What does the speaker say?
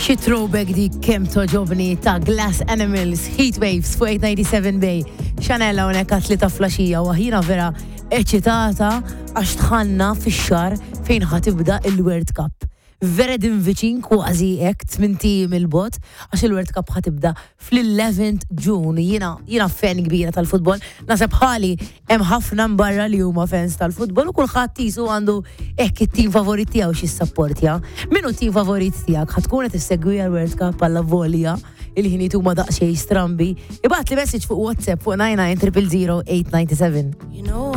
Xi throwback di kemm toġobni ta' Glass Animals, Heat Waves fuq 897 Bay. Xanella unek għatli ta' flaxija u ħina vera eċitata għax tħanna fix-xar fejn ħatibda il-World Cup. Vera din viċin kważi hekk 8 tim il-bot għax il-World Cup ħatibda fl-11th June. Jiena fan kbira tal-futbol, nasab ħali hemm ħafna mbarra li huma fans tal-futbol u kulħadd isu għandu hekk it-tim favorit tiegħu xi sapportja. Minu tim favorit tiegħek ħatkun qed issegwi l-World Cup alla volja il-ħiniet huma daqsxejn strambi. Ibgħat li message fuq WhatsApp fuq 99 000 897.